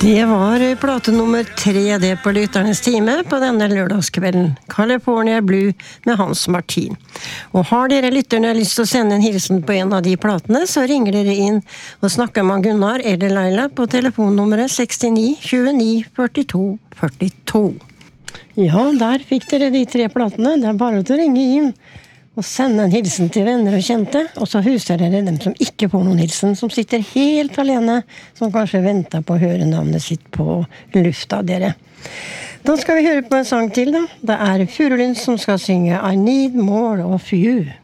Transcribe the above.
Det var plate nummer 3 det på Lytternes time på denne lørdagskvelden. California Blue med Hans Martin. Og har dere lytterne lyst til å sende en hilsen på en av de platene, så ringer dere inn og snakker med Gunnar eller Leila på telefonnummeret 69 29 42 42. Ja, der fikk dere de 3 platene. Det er bare å ringe inn og sende en hilsen til venner og kjente, og så huser dere dem som ikke får noen hilsen, som sitter helt alene, som kanskje venter på å høre navnet sitt på lufta dere. Da skal vi høre på en sang til da. Det er Furulund som skal synge I Need More of You.